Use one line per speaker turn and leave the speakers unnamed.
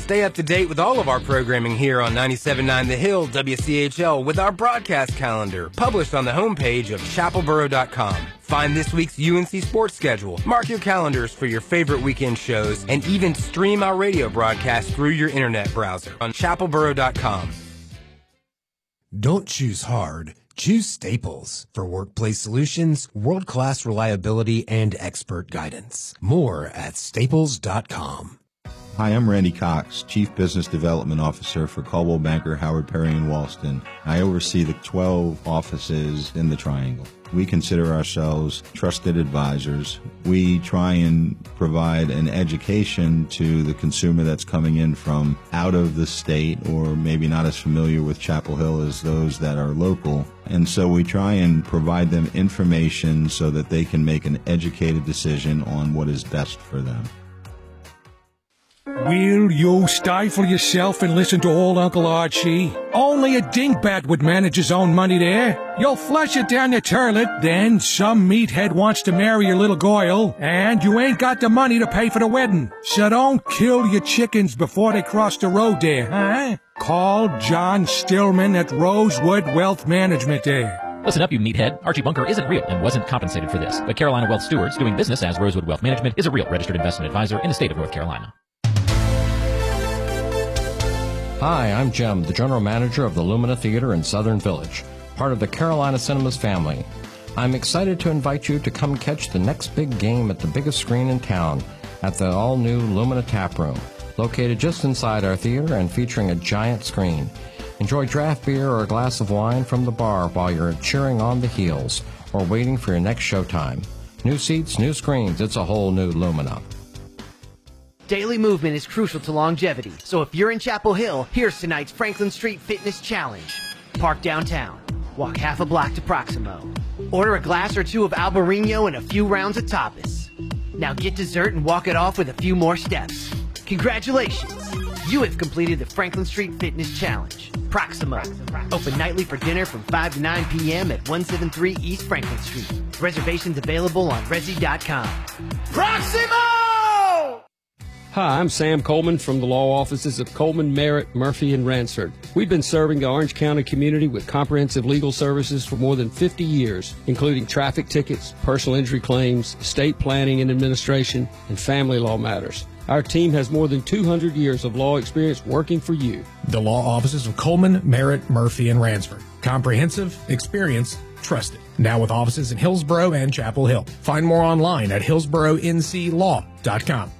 Stay up to date with all of our programming here on 97.9 The Hill, WCHL, with our broadcast calendar, published on the homepage of chapelboro.com. Find this week's UNC sports schedule, mark your calendars for your favorite weekend shows, and even stream our radio broadcast through your internet browser on chapelboro.com.
Don't choose hard. Choose Staples for workplace solutions, world-class reliability, and expert guidance. More at staples.com.
Hi, I'm Randy Cox, Chief Business Development Officer for Coldwell Banker, Howard Perry, and Walston. I oversee the 12 offices in the Triangle. We consider ourselves trusted advisors. We try and provide an education to the consumer that's coming in from out of the state or maybe not as familiar with Chapel Hill as those that are local. And so we try and provide them information so that they can make an educated decision on what is best for them.
Will you stifle yourself and listen to old Uncle Archie? Only a dingbat would manage his own money there. You'll flush it down the toilet, then some meathead wants to marry your little Goyle, and you ain't got the money to pay for the wedding. So don't kill your chickens before they cross the road there, huh? Call John Stillman at Rosewood Wealth Management there.
Listen up, you meathead. Archie Bunker isn't real and wasn't compensated for this. But Carolina Wealth Stewards, doing business as Rosewood Wealth Management, is a real registered investment advisor in the state of North Carolina.
Hi, I'm Jim, the General Manager of the Lumina Theater in Southern Village, part of the Carolina Cinemas family. I'm excited to invite you to come catch the next big game at the biggest screen in town at the all-new Lumina Tap Room, located just inside our theater and featuring a giant screen. Enjoy draft beer or a glass of wine from the bar while you're cheering on the heels or waiting for your next showtime. New seats, new screens, it's a whole new Lumina.
Daily movement is crucial to longevity, so if you're in Chapel Hill, here's tonight's Franklin Street Fitness Challenge. Park downtown, walk half a block to Proximo, order a glass or two of Albarino and a few rounds of tapas. Now get dessert and walk it off with a few more steps. Congratulations! You have completed the Franklin Street Fitness Challenge. Proximo, open nightly for dinner from 5 to 9 p.m. at 173 East Franklin Street. Reservations available on Resi.com. Proximo!
Hi, I'm Sam Coleman from the law offices of Coleman, Merritt, Murphy, and Ransford. We've been serving the Orange County community with comprehensive legal services for more than 50 years, including traffic tickets, personal injury claims, estate planning and administration, and family law matters. Our team has more than 200 years of law experience working for you.
The law offices of Coleman, Merritt, Murphy, and Ransford. Comprehensive, experience, trusted. Now with offices in Hillsborough and Chapel Hill. Find more online at hillsboroughnclaw.com.